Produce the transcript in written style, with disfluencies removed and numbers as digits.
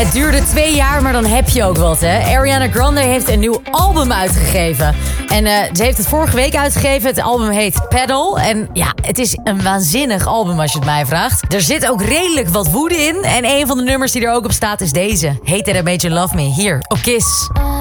Het duurde 2 jaar, maar dan heb je ook wat, hè? Ariana Grande heeft een nieuw album uitgegeven. En ze heeft het vorige week uitgegeven. Het album heet Pedal. En ja, het is een waanzinnig album als je het mij vraagt. Er zit ook redelijk wat woede in. En een van de nummers die er ook op staat is deze. Hate That I Made You Love Me. Hier, op Kiss.